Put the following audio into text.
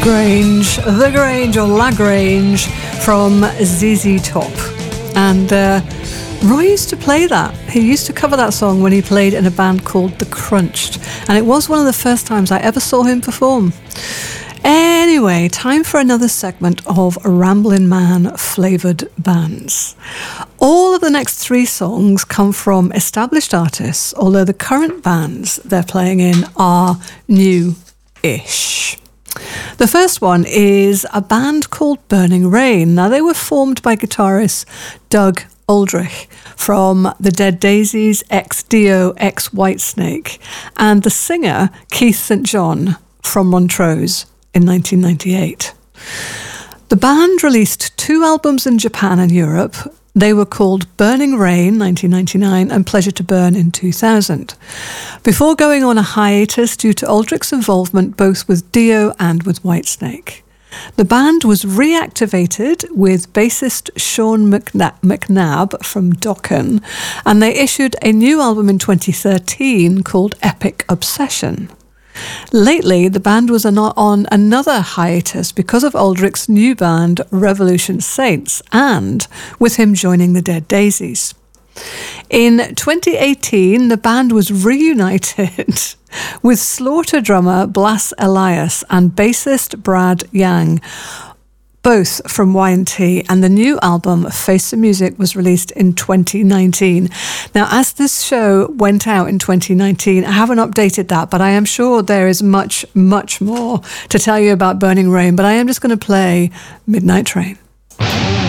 The Grange or La Grange from ZZ Top. And Roy used to play that. He used to cover that song when he played in a band called The Crunched. And it was one of the first times I ever saw him perform. Anyway, time for another segment of Ramblin' Man flavoured bands. All of the next three songs come from established artists, although the current bands they're playing in are new-ish. The first one is a band called Burning Rain. Now, they were formed by guitarist Doug Aldrich from the Dead Daisies, ex-Dio, ex-Whitesnake, and the singer Keith St. John from Montrose in 1998. The band released 2 albums in Japan and Europe. They were called Burning Rain 1999 and Pleasure to Burn in 2000, before going on a hiatus due to Aldrich's involvement both with Dio and with Whitesnake. The band was reactivated with bassist Sean McNabb from Dokken, and they issued a new album in 2013 called Epic Obsession. Lately, the band was on another hiatus because of Aldrich's new band, Revolution Saints, and with him joining the Dead Daisies. In 2018, the band was reunited with Slaughter drummer Blas Elias and bassist Brad Yang, both from Y&T, and the new album, Face the Music, was released in 2019. Now, as this show went out in 2019, I haven't updated that, but I am sure there is much, much more to tell you about Burning Rain, but I am just going to play Midnight Train.